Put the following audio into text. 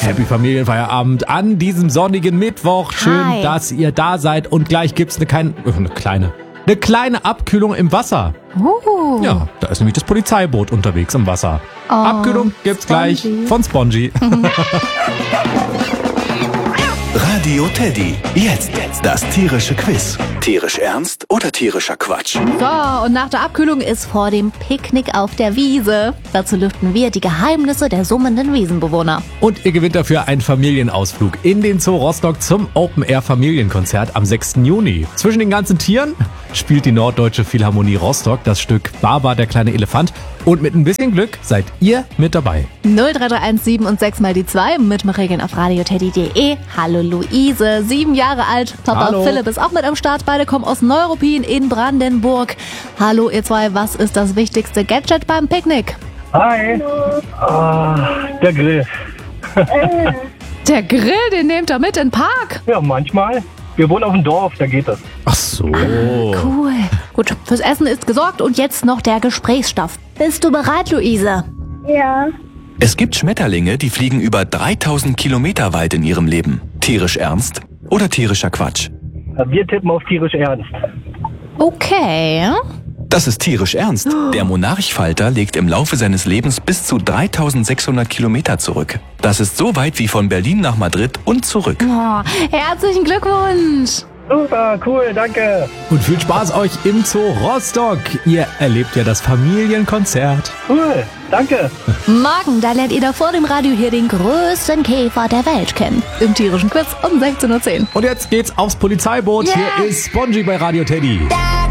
Happy Familienfeierabend an diesem sonnigen Mittwoch. Schön, Hi. dass ihr da seid. Und gleich gibt's eine kleine Abkühlung im Wasser. Ja, da ist nämlich das Polizeiboot unterwegs im Wasser. Abkühlung gibt's gleich von Spongy. Radio Teddy. Jetzt das tierische Quiz. Tierisch ernst oder tierischer Quatsch? So, und nach der Abkühlung ist vor dem Picknick auf der Wiese. Dazu lüften wir die Geheimnisse der summenden Wiesenbewohner. Und ihr gewinnt dafür einen Familienausflug in den Zoo Rostock zum Open-Air-Familienkonzert am 6. Juni. Zwischen den ganzen Tieren spielt die Norddeutsche Philharmonie Rostock das Stück Baba, der kleine Elefant. Und mit ein bisschen Glück seid ihr mit dabei. 03317 und 6 mal die 2 mit Regeln auf radioteddy.de. Hallo Luise, 7 Jahre alt. Papa Hallo. Philipp ist auch mit am Start. Beide kommen aus Neuruppin in Brandenburg. Hallo ihr zwei, was ist das wichtigste Gadget beim Picknick? Hi. Der Grill. Der Grill, den nehmt ihr mit in den Park. Ja, manchmal. Wir wohnen auf dem Dorf, da geht das. Ach so. Cool. Gut, fürs Essen ist gesorgt und jetzt noch der Gesprächsstoff. Bist du bereit, Luise? Ja. Es gibt Schmetterlinge, die fliegen über 3000 Kilometer weit in ihrem Leben. Tierisch ernst oder tierischer Quatsch? Wir tippen auf tierisch ernst. Okay. Das ist tierisch ernst. Der Monarchfalter legt im Laufe seines Lebens bis zu 3600 Kilometer zurück. Das ist so weit wie von Berlin nach Madrid und zurück. Oh, herzlichen Glückwunsch. Super, cool, danke. Und viel Spaß euch im Zoo Rostock. Ihr erlebt ja das Familienkonzert. Cool, danke. Morgen, da lernt ihr da vor dem Radio hier den größten Käfer der Welt kennen. Im tierischen Quiz um 16:10 Uhr. Und jetzt geht's aufs Polizeiboot. Yeah. Hier ist Spongy bei Radio Teddy.